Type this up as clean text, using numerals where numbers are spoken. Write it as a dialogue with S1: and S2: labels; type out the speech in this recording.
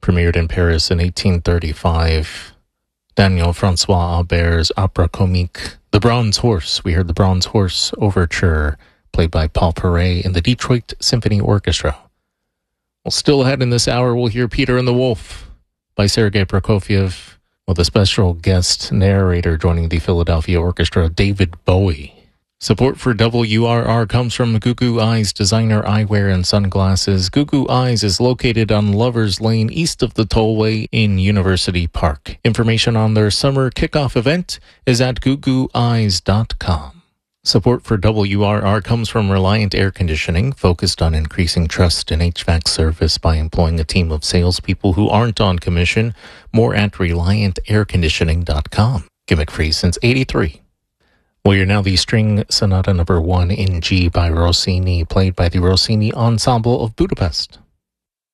S1: Premiered in Paris in 1835. Daniel Francois Auber's opera comique, The Bronze Horse. We heard The Bronze Horse Overture, played by Paul Paret in the Detroit Symphony Orchestra. Well, still ahead in this hour, we'll hear Peter and the Wolf by Sergei Prokofiev, with a special guest narrator joining the Philadelphia Orchestra, David Bowie. Support for WRR comes from Goo Goo Eyes Designer Eyewear and Sunglasses. Goo Goo Eyes is located on Lovers Lane east of the Tollway in University Park. Information on their summer kickoff event is at googooeyes.com. Support for WRR comes from Reliant Air Conditioning, focused on increasing trust in HVAC service by employing a team of salespeople who aren't on commission. More at ReliantAirConditioning.com. Gimmick-free since '83. Well, you're now the String Sonata No. 1 in G by Rossini, played by the Rossini Ensemble of Budapest.